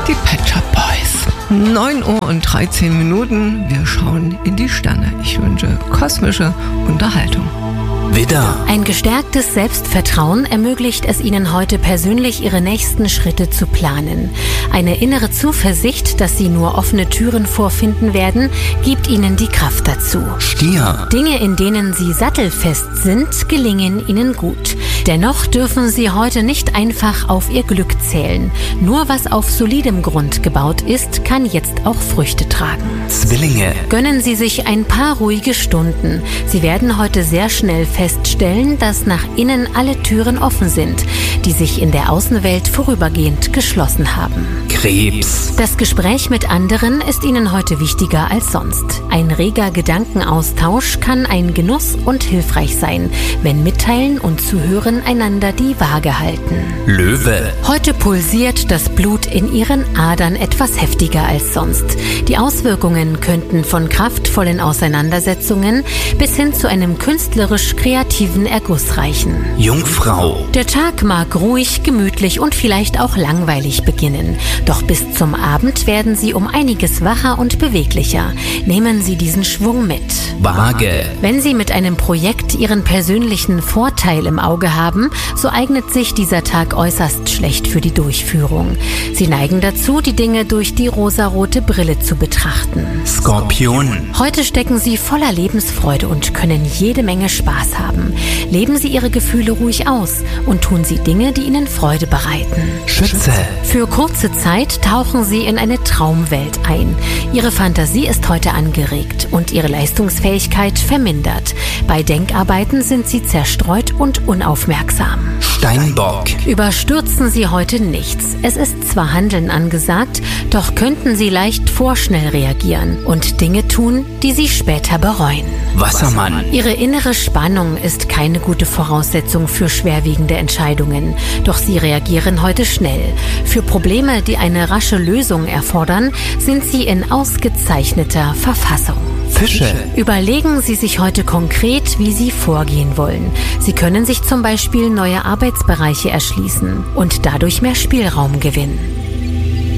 Die Pet Shop Boys. 9 Uhr und 13 Minuten. Wir schauen in die Sterne. Ich wünsche kosmische Unterhaltung. Widder. Ein gestärktes Selbstvertrauen ermöglicht es Ihnen heute persönlich, Ihre nächsten Schritte zu planen. Eine innere Zuversicht, dass Sie nur offene Türen vorfinden werden, gibt Ihnen die Kraft dazu. Stier. Dinge, in denen Sie sattelfest sind, gelingen Ihnen gut. Dennoch dürfen Sie heute nicht einfach auf Ihr Glück zählen. Nur was auf solidem Grund gebaut ist, kann jetzt auch Früchte tragen. Zwillinge. Gönnen Sie sich ein paar ruhige Stunden. Sie werden heute sehr schnell feststellen, dass nach innen alle Türen offen sind, die sich in der Außenwelt vorübergehend geschlossen haben. Krebs. Das Gespräch mit anderen ist Ihnen heute wichtiger als sonst. Ein reger Gedankenaustausch kann ein Genuss und hilfreich sein, wenn Mitteilen und Zuhören einander die Waage halten. Löwe. Heute pulsiert das Blut in Ihren Adern etwas heftiger als sonst. Die Auswirkungen könnten von kraftvollen Auseinandersetzungen bis hin zu einem künstlerisch-kreativen Erguss reichen. Jungfrau. Der Tag mag ruhig, gemütlich und vielleicht auch langweilig beginnen. Doch bis zum Abend werden Sie um einiges wacher und beweglicher. Nehmen Sie diesen Schwung mit. Waage. Wenn Sie mit einem Projekt Ihren persönlichen Vorteil im Auge haben, so eignet sich dieser Tag äußerst schlecht für die Durchführung. Sie neigen dazu, die Dinge durch die rosarote Brille zu betrachten. Skorpion. Heute stecken Sie voller Lebensfreude und können jede Menge Spaß haben. Leben Sie Ihre Gefühle ruhig aus und tun Sie Dinge, die Ihnen Freude bereiten. Schütze. Für kurze Zeit tauchen Sie in eine Traumwelt ein. Ihre Fantasie ist heute angeregt und Ihre Leistungsfähigkeit vermindert. Bei Denkarbeiten sind Sie zerstreut und unaufmerksam. Steinbock. Überstürzen Sie heute nichts. Es ist zwar Handeln angesagt, doch könnten Sie leicht vorschnell reagieren und Dinge tun, die Sie später bereuen. Wassermann. Ihre innere Spannung ist keine gute Voraussetzung für schwerwiegende Entscheidungen, doch Sie reagieren heute schnell. Für Probleme, die eine rasche Lösung erfordern, sind Sie in ausgezeichneter Verfassung. Fische. Überlegen Sie sich heute konkret, wie Sie vorgehen wollen. Sie können sich zum Beispiel neue Arbeitsbereiche erschließen und dadurch mehr Spielraum gewinnen.